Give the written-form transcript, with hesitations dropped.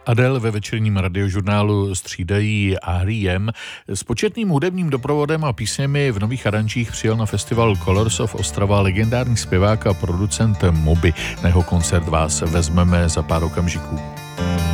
Adele ve večerním radiožurnálu střídají R.E.M. S početným hudebním doprovodem a písněmi v nových aranžích přijel na festival Colors of Ostrava legendární zpěvák a producent Moby. Na jeho koncert vás vezmeme za pár okamžiků.